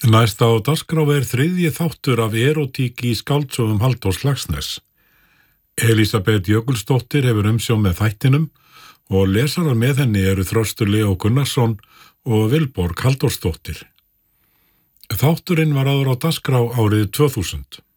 Næst á dagskrá þriðji þáttur af erótík í skáldsögum Halldórs Laxness. Elísabet Jökulsdóttir hefur umsjón með þættinum og lesarar með henni eru Þröstur Leó Gunnarsson og Vilborg Halldórsdóttir. Þátturinn var áður á dagskrá árið 2000.